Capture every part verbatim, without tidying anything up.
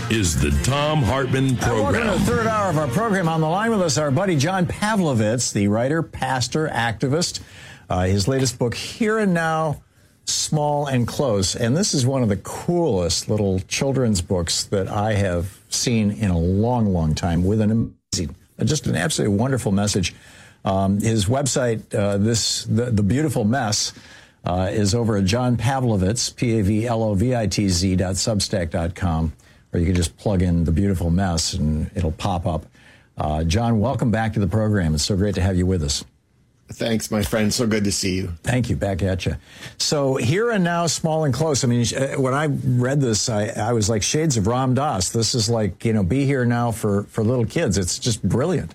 is the Thom Hartmann Program. Welcome to the third hour of our program. On the line with us, our buddy John Pavlovitz, the writer, pastor, activist. Uh, his latest book, Here and Now, Small and Close. And this is one of the coolest little children's books that I have seen in a long, long time, with an amazing, just an absolutely wonderful message. Um, his website, uh, this the, the Beautiful Mess, uh, is over at John Pavlovitz, P A V L O V I T Z dot substack dot com, or you can just plug in The Beautiful Mess and it'll pop up. Uh, John, welcome back to the program. It's so great to have you with us. Thanks, my friend. So good to see you. Thank you. Back at you. So Here and Now, Small and Close. I mean, when I read this, I, I was like shades of Ram Dass. This is like, you know, be here now for, for little kids. It's just brilliant.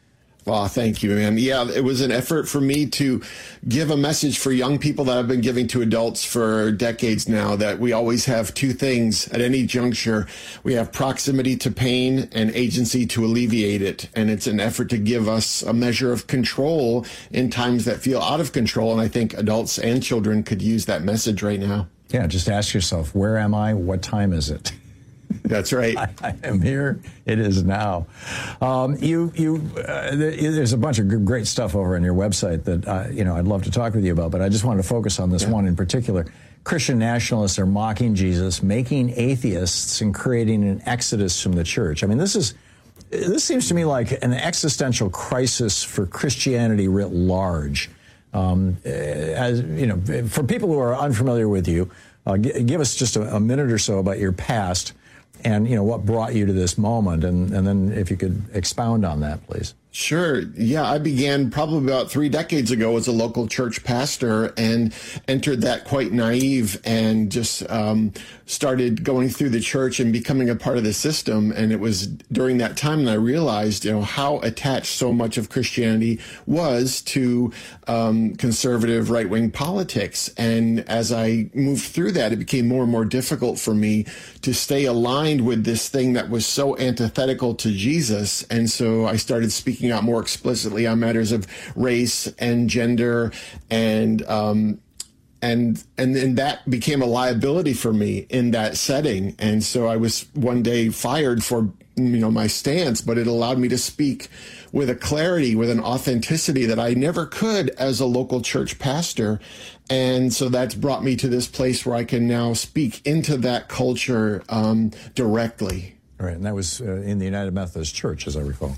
Oh, thank you, man. Yeah, it was an effort for me to give a message for young people that I've been giving to adults for decades now, that we always have two things at any juncture. We have proximity to pain and agency to alleviate it. And it's an effort to give us a measure of control in times that feel out of control. And I think adults and children could use that message right now. Yeah, just ask yourself, where am I? What time is it? That's right. I, I am here. It is now. Um, you, you. Uh, there's a bunch of great stuff over on your website that uh, you know I'd love to talk with you about, but I just wanted to focus on this yeah. one in particular. Christian nationalists are mocking Jesus, making atheists, and creating an exodus from the church. I mean, this is this seems to me like an existential crisis for Christianity writ large. Um, as you know, for people who are unfamiliar with you, uh, g- give us just a, a minute or so about your past. And, you know, what brought you to this moment? And, and then if you could expound on that, please. Sure. Yeah, I began probably about three decades ago as a local church pastor and entered that quite naive and just um, started going through the church and becoming a part of the system. And it was during that time that I realized, you know, how attached so much of Christianity was to um, conservative right-wing politics. And as I moved through that, it became more and more difficult for me to stay aligned with this thing that was so antithetical to Jesus. And so I started speaking out more explicitly on matters of race and gender, and um, and and then that became a liability for me in that setting. And so I was one day fired for you know my stance, but it allowed me to speak with a clarity, with an authenticity that I never could as a local church pastor. And so that's brought me to this place where I can now speak into that culture um, directly. Right, and that was uh, in the United Methodist Church, as I recall.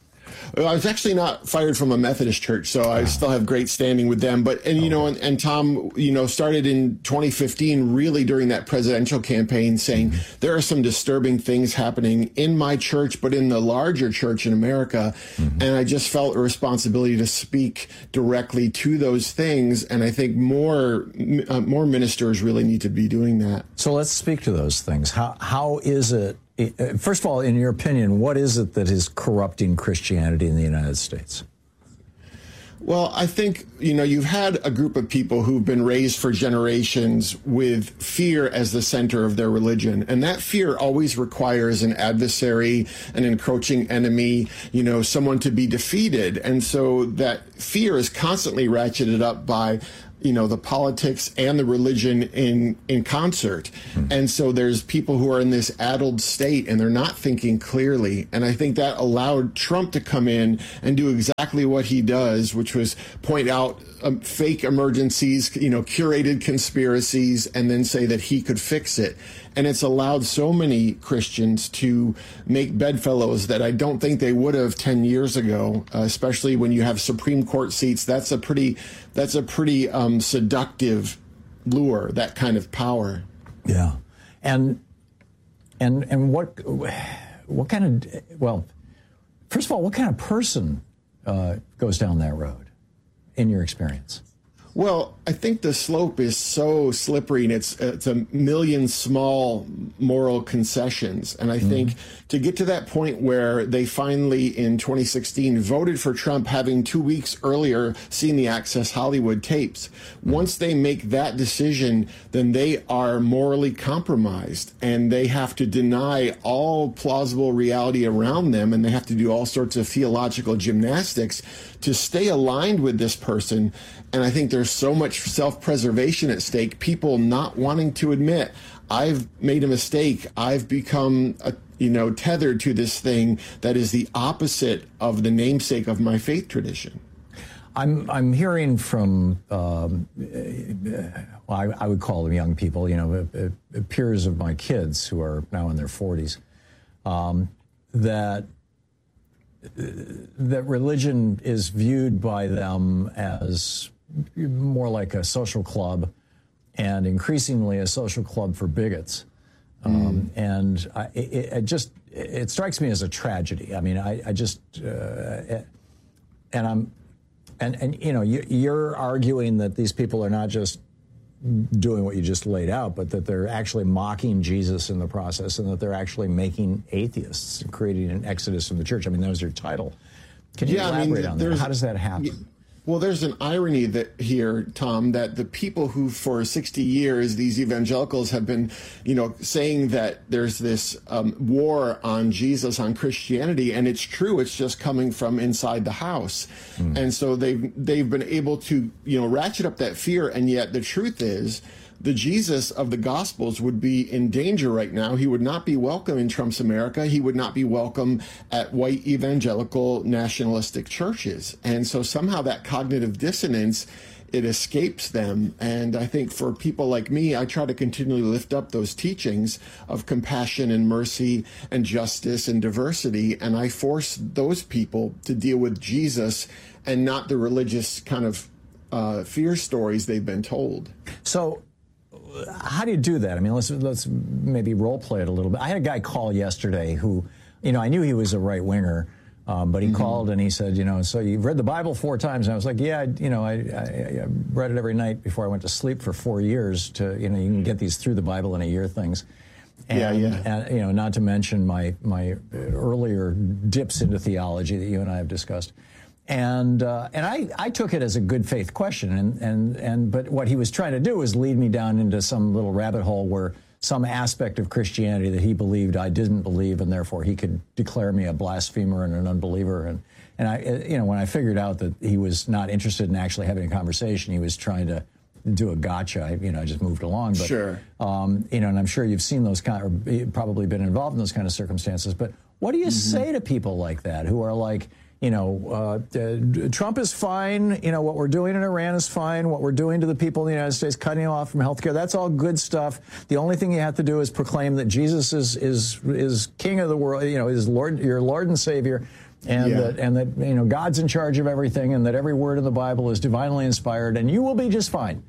I was actually not fired from a Methodist church, so I still have great standing with them. But, and, you okay. know, and, and Tom, you know, started in twenty fifteen, really during that presidential campaign, saying mm-hmm. there are some disturbing things happening in my church, but in the larger church in America. Mm-hmm. And I just felt a responsibility to speak directly to those things. And I think more, uh, more ministers really need to be doing that. So let's speak to those things. How, how is it? First of all, in your opinion, what is it that is corrupting Christianity in the United States? Well, I think, you know, you've had a group of people who've been raised for generations with fear as the center of their religion. And that fear always requires an adversary, an encroaching enemy, you know, someone to be defeated. And so that fear is constantly ratcheted up by you know, the politics and the religion in, in concert. Mm-hmm. And so there's people who are in this addled state and they're not thinking clearly. And I think that allowed Trump to come in and do exactly what he does, which was point out um, fake emergencies, you know, curated conspiracies, and then say that he could fix it. And it's allowed so many Christians to make bedfellows that I don't think they would have ten years ago, uh, especially when you have Supreme Court seats. That's a pretty, that's a pretty um, seductive lure, that kind of power. Yeah. And, and, and what, what kind of, well, first of all, what kind of person uh, goes down that road in your experience? Well, I think the slope is so slippery, and it's it's a million small moral concessions. And I mm-hmm. think to get to that point where they finally, in twenty sixteen, voted for Trump, having two weeks earlier seen the Access Hollywood tapes, mm-hmm. once they make that decision, then they are morally compromised, and they have to deny all plausible reality around them, and they have to do all sorts of theological gymnastics to stay aligned with this person. And I think there's so much much self-preservation at stake, people not wanting to admit, I've made a mistake, I've become a, you know, tethered to this thing that is the opposite of the namesake of my faith tradition. I'm I'm hearing from um, well, I, I would call them young people, you know, uh, uh, peers of my kids who are now in their forties, um, that uh, that religion is viewed by them as more like a social club, and increasingly a social club for bigots. Um, mm. And I, it, it just it strikes me as a tragedy. I mean, I, I just uh, and I'm. And, and you know, you, you're arguing that these people are not just doing what you just laid out, but that they're actually mocking Jesus in the process, and that they're actually making atheists and creating an exodus from the church. I mean, that was your title. Can you yeah, elaborate I mean, on that? How does that happen? Well, there's an irony that here, Tom, that the people who for sixty years, these evangelicals have been, you know, saying that there's this um, war on Jesus, on Christianity, and it's true. It's just coming from inside the house. Mm. And so they've, they've been able to, you know, ratchet up that fear. And yet the truth is, the Jesus of the Gospels would be in danger right now. He would not be welcome in Trump's America. He would not be welcome at white evangelical nationalistic churches. And so somehow that cognitive dissonance, it escapes them. And I think for people like me, I try to continually lift up those teachings of compassion and mercy and justice and diversity. And I force those people to deal with Jesus and not the religious kind of uh, fear stories they've been told. So, how do you do that? I mean, let's let's maybe role play it a little bit. I had a guy call yesterday who, you know, I knew he was a right winger, um, but he mm-hmm. called and he said, you know, so you've read the Bible four times, and I was like, yeah, you know, I, I, I read it every night before I went to sleep for four years. To you know, you can get these through the Bible in a year things. And, yeah, yeah. And, you know, not to mention my my earlier dips into theology that you and I have discussed. And uh, and I, I took it as a good faith question, and, and and but what he was trying to do was lead me down into some little rabbit hole where some aspect of Christianity that he believed I didn't believe, and therefore he could declare me a blasphemer and an unbeliever. And and I you know when I figured out that he was not interested in actually having a conversation, he was trying to do a gotcha. I, you know, I just moved along. But, sure. Um, you know, and I'm sure you've seen those kind, or probably been involved in those kind of circumstances. But what do you mm-hmm. say to people like that who are like, you know, uh, uh, Trump is fine. You know, what we're doing in Iran is fine. What we're doing to the people in the United States, cutting them off from health care, that's all good stuff. The only thing you have to do is proclaim that Jesus is is is King of the world. You know, is Lord, your Lord and Savior, and yeah. that and that you know God's in charge of everything, and that every word in the Bible is divinely inspired, and you will be just fine.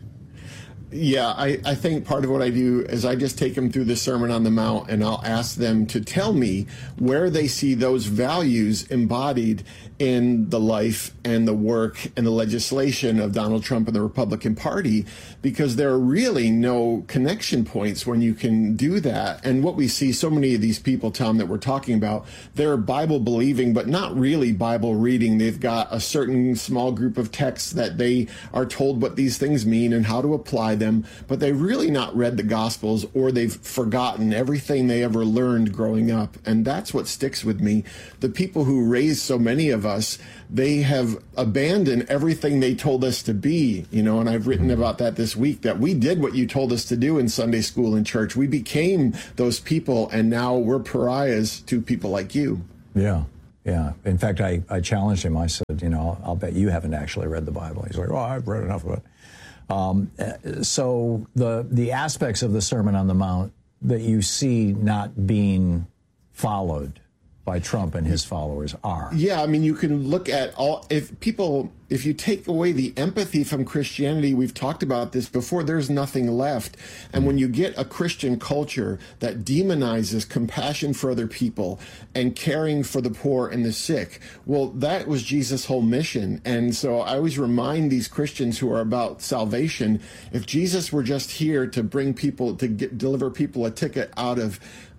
Yeah, I, I think part of what I do is I just take them through the Sermon on the Mount, and I'll ask them to tell me where they see those values embodied in the life and the work and the legislation of Donald Trump and the Republican Party, because there are really no connection points when you can do that. And what we see, so many of these people, Tom, that we're talking about, they're Bible believing, but not really Bible reading. They've got a certain small group of texts that they are told what these things mean and how to apply them, but they've really not read the Gospels, or they've forgotten everything they ever learned growing up. And that's what sticks with me. The people who raised so many of us, they have abandoned everything they told us to be, you know, and I've written about that this week, that we did what you told us to do in Sunday school and church. We became those people, and now we're pariahs to people like you. Yeah. Yeah. In fact, I, I challenged him. I said, you know, I'll, I'll bet you haven't actually read the Bible. He's like, oh, I've read enough of it. Um, so the the aspects of the Sermon on the Mount that you see not being followed by Trump and his followers are. Yeah, I mean, you can look at all, if people, if you take away the empathy from Christianity, we've talked about this before, there's nothing left. And when you get a Christian culture that demonizes compassion for other people and caring for the poor and the sick, well, that was Jesus' whole mission. And so I always remind these Christians who are about salvation, if Jesus were just here to bring people, to get, deliver people a ticket out of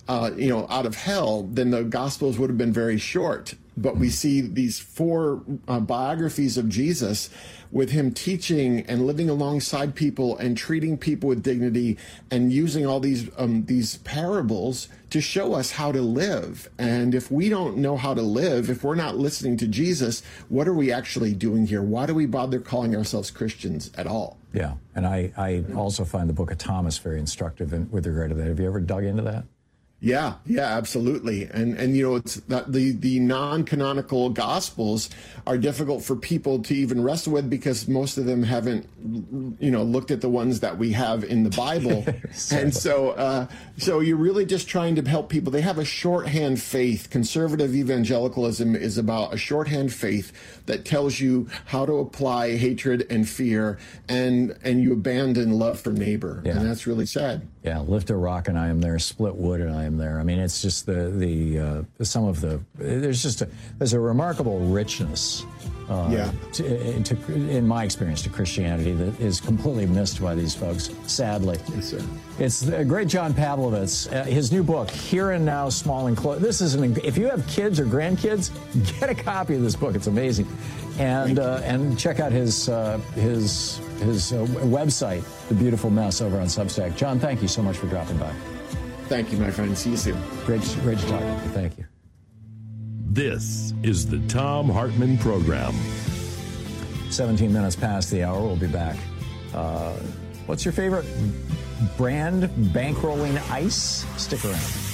uh, you know, out of hell, then the Gospels would have been very short. But we see these four uh, biographies of Jesus with him teaching and living alongside people and treating people with dignity and using all these um, these parables to show us how to live. And if we don't know how to live, if we're not listening to Jesus, what are we actually doing here? Why do we bother calling ourselves Christians at all? Yeah, and I, I also find the book of Thomas very instructive in, with regard to that. Have you ever dug into that? Yeah, yeah, absolutely. And, and you know, it's that the, the non-canonical Gospels are difficult for people to even wrestle with because most of them haven't, you know, looked at the ones that we have in the Bible. And so, uh, so you're really just trying to help people. They have a shorthand faith. Conservative evangelicalism is about a shorthand faith that tells you how to apply hatred and fear, and, and you abandon love for neighbor. Yeah. And that's really sad. Yeah, lift a rock and I am there, split wood and I am there. I mean, it's just the the uh, some of the there's just a there's a remarkable richness. Uh, yeah. To, to, in my experience, to Christianity that is completely missed by these folks, sadly. Yes, sir. It's the great John Pavlovitz. Uh, his new book, Here and Now, Small and Close. This is an. If you have kids or grandkids, get a copy of this book. It's amazing, and uh, and check out his uh, his his uh, website, The Beautiful Mess, over on Substack. John, thank you so much for dropping by. Thank you, my friend. See you soon. Great, great to talk to you. Thank you. This is the Thom Hartmann Program. seventeen minutes past the hour. We'll be back. Uh, what's your favorite brand bankrolling ice? Stick around.